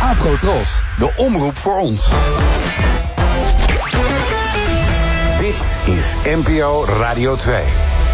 Afrotros, de omroep voor ons. Dit is NPO Radio 2.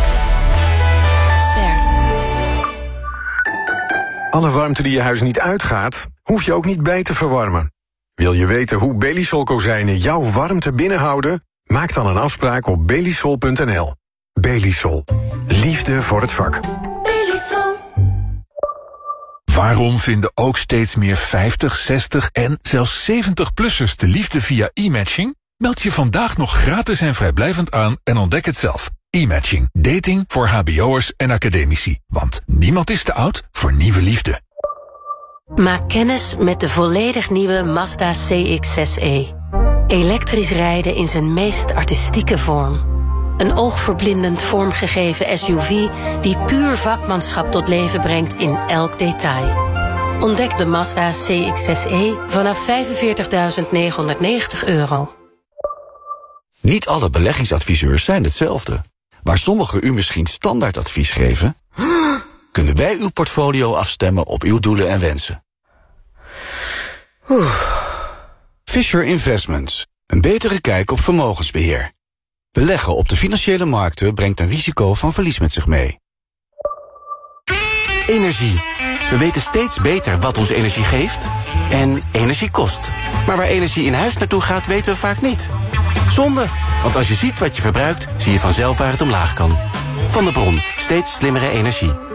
Alle warmte die je huis niet uitgaat, hoef je ook niet bij te verwarmen. Wil je weten hoe Belisol kozijnen jouw warmte binnenhouden? Maak dan een afspraak op belisol.nl. Belisol. Liefde voor het vak. Belisol. Waarom vinden ook steeds meer 50, 60 en zelfs 70-plussers de liefde via e-matching? Meld je vandaag nog gratis en vrijblijvend aan en ontdek het zelf. E-matching. Dating voor hbo'ers en academici. Want niemand is te oud voor nieuwe liefde. Maak kennis met de volledig nieuwe Mazda CX-6e. Elektrisch rijden in zijn meest artistieke vorm. Een oogverblindend vormgegeven SUV die puur vakmanschap tot leven brengt in elk detail. Ontdek de Mazda CX-6e vanaf €45.990. Niet alle beleggingsadviseurs zijn hetzelfde. Waar sommigen u misschien standaardadvies geven, kunnen wij uw portfolio afstemmen op uw doelen en wensen. Fisher Investments. Een betere kijk op vermogensbeheer. Beleggen op de financiële markten brengt een risico van verlies met zich mee. Energie. We weten steeds beter wat ons energie geeft en energie kost. Maar waar energie in huis naartoe gaat, weten we vaak niet. Zonde, want als je ziet wat je verbruikt, zie je vanzelf waar het omlaag kan. Van de Bron, steeds slimmere energie.